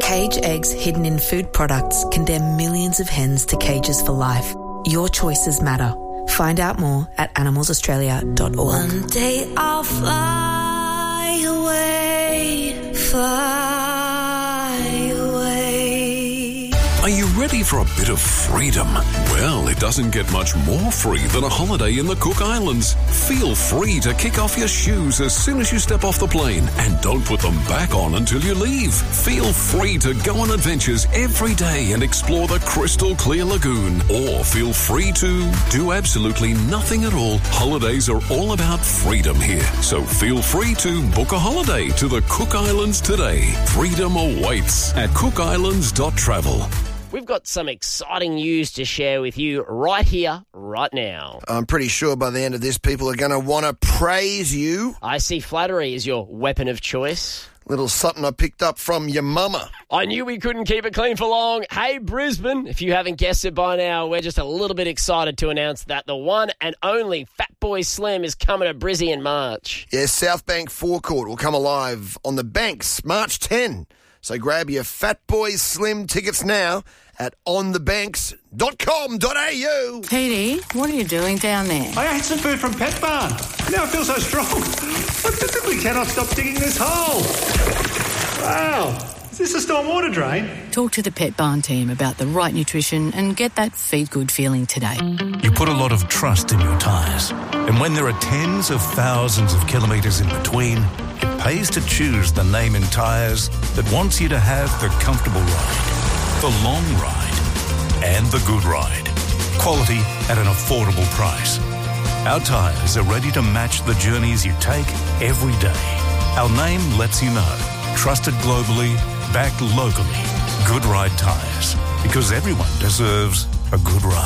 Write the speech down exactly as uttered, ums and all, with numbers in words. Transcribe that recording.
Cage eggs hidden in food products condemn millions of hens to cages for life. Your choices matter. Find out more at animals australia dot org. One day I'll fly away, fly away. Are you ready for a bit of freedom? Well, it doesn't get much more free than a holiday in the Cook Islands. Feel free to kick off your shoes as soon as you step off the plane and don't put them back on until you leave. Feel free to go on adventures every day and explore the crystal clear lagoon. Or feel free to do absolutely nothing at all. Holidays are all about freedom here. So feel free to book a holiday to the Cook Islands today. Freedom awaits at cook islands dot travel. We've got some exciting news to share with you right here, right now. I'm pretty sure by the end of this, people are going to want to praise you. I see flattery is your weapon of choice. Little something I picked up from your mama. I knew we couldn't keep it clean for long. Hey, Brisbane, if you haven't guessed it by now, we're just a little bit excited to announce that the one and only Fatboy Slim is coming to Brizzy in March. Yes, South Bank Forecourt will come alive on the Banks, March tenth. So grab your Fatboy Slim tickets now at on the banks dot com dot a u. Petey, what are you doing down there? I ate some food from Pet Barn. Now I feel so strong. I physically cannot stop digging this hole. Wow. Is this a stormwater drain? Talk to the Pet Barn team about the right nutrition and get that feed good feeling today. You put a lot of trust in your tyres. And when there are tens of thousands of kilometres in between, it pays to choose the name in tyres that wants you to have the comfortable ride, the long ride, and the good ride. Quality at an affordable price. Our tyres are ready to match the journeys you take every day. Our name lets you know. Trusted globally, backed locally. Good Ride Tyres. Because everyone deserves a good ride.